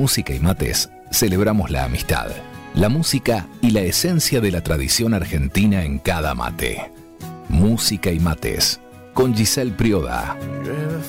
Música y Mates celebramos la amistad, la música y la esencia de la tradición argentina en cada mate. Música y Mates, con Giselle Prioda. Llueve